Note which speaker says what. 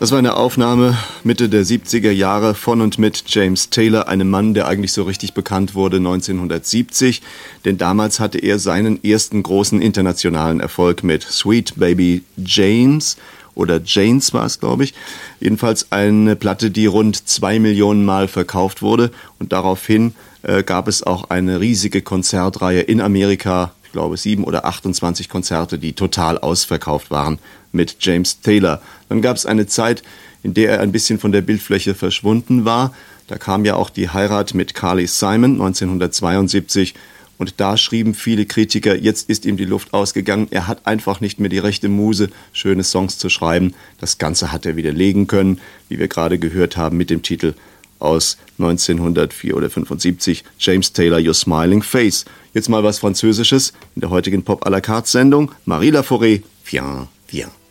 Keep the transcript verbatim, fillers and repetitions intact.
Speaker 1: Das war eine Aufnahme Mitte der siebziger Jahre von und mit James Taylor, einem Mann, der eigentlich so richtig bekannt wurde neunzehnhundertsiebzig. Denn damals hatte er seinen ersten großen internationalen Erfolg mit Sweet Baby James oder Janes war es, glaube ich. Jedenfalls eine Platte, die rund zwei Millionen Mal verkauft wurde. Und daraufhin äh, gab es auch eine riesige Konzertreihe in Amerika. Ich glaube sieben oder achtundzwanzig Konzerte, die total ausverkauft waren mit James Taylor. Dann gab es eine Zeit, in der er ein bisschen von der Bildfläche verschwunden war. Da kam ja auch die Heirat mit Carly Simon neunzehnhundertzweiundsiebzig. Und da schrieben viele Kritiker, jetzt ist ihm die Luft ausgegangen. Er hat einfach nicht mehr die rechte Muse, schöne Songs zu schreiben. Das Ganze hat er widerlegen können, wie wir gerade gehört haben mit dem Titel aus neunzehnhundertvier oder fünfundsiebzig, James Taylor, Your Smiling Face. Jetzt mal was Französisches in der heutigen Pop à la carte Sendung. Marie Laforêt, Viens, viens.